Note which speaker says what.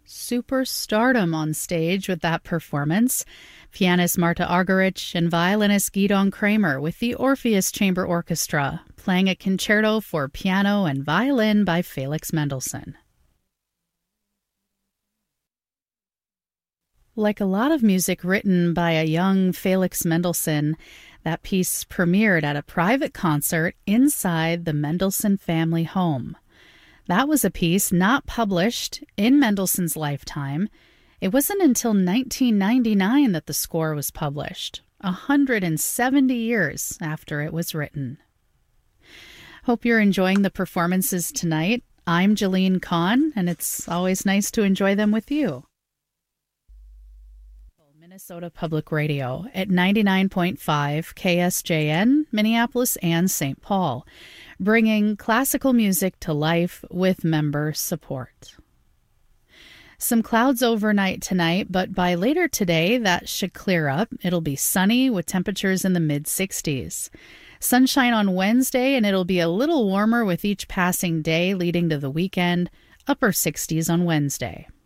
Speaker 1: superstardom on stage with that performance. Pianist Marta Argerich and violinist Gidon Kramer with the Orpheus Chamber Orchestra, playing a concerto for piano and violin by Felix Mendelssohn. Like a lot of music written by a young Felix Mendelssohn, that piece premiered at a private concert inside the Mendelssohn family home. That was a piece not published in Mendelssohn's lifetime. It wasn't until 1999 that the score was published, 170 years after it was written. Hope you're enjoying the performances tonight. I'm Jalene Kahn, and it's always nice to enjoy them with you. Minnesota Public Radio at 99.5 KSJN, Minneapolis and St. Paul, bringing classical music to life with member support. Some clouds overnight tonight, but by later today, that should clear up. It'll be sunny with temperatures in the mid-60s. Sunshine on Wednesday, and it'll be a little warmer with each passing day leading to the weekend, upper 60s on Wednesday.